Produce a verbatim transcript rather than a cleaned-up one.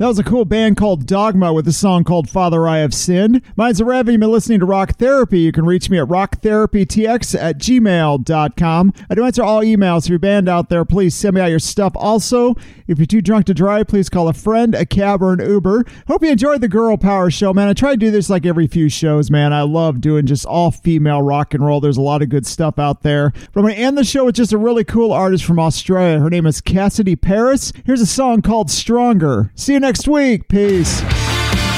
That was a cool band called Dogma with a song called Father I Have Sinned. Mine's a Rev, and you've been listening to Rock Therapy. You can reach me at rock therapy t x at gmail dot com. I do answer all emails. If you're a band out there, please send me out your stuff. Also, if you're too drunk to drive, please call a friend, a cab, or an Uber. Hope you enjoyed the Girl Power Show, man. I try to do this like every few shows, man. I love doing just all-female rock and roll. There's a lot of good stuff out there. But I'm going to end the show with just a really cool artist from Australia. Her name is Cassidy Paris. Here's a song called Stronger. See you next week. Peace.